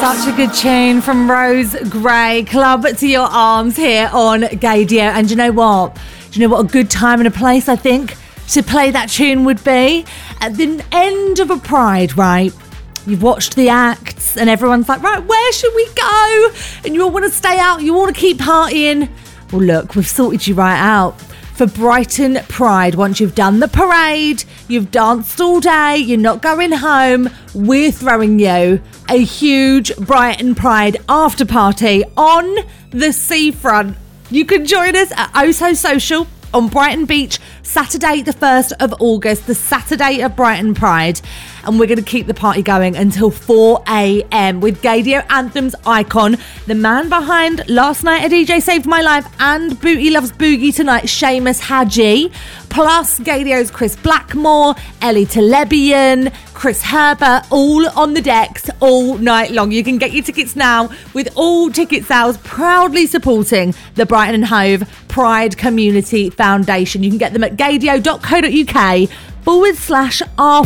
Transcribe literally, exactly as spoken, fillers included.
Such a good tune from Rose Gray. Club to Your Arms here on Gaydio. And you know what? Do you know what a good time and a place I think to play that tune would be? At the end of a Pride, right? You've watched the acts and everyone's like, right, where should we go? And you all want to stay out, you want to keep partying. Well, look, we've sorted you right out. For Brighton Pride, once you've done the parade, you've danced all day, you're not going home, we're throwing you a huge Brighton Pride after party on the seafront. You can join us at Oso Social on Brighton Beach, Saturday the first of August, the Saturday of Brighton Pride. And we're going to keep the party going until four a.m. with Gaydio Anthems icon, the man behind Last Night a D J Saved My Life and Booty Loves Boogie Tonight, Seamus Haji, plus Gaydio's Chris Blackmore, Ellie Telebian, Chris Herbert, all on the decks all night long. You can get your tickets now with all ticket sales proudly supporting the Brighton and Hove Pride Community Foundation. You can get them at gaydio.co.uk forward slash R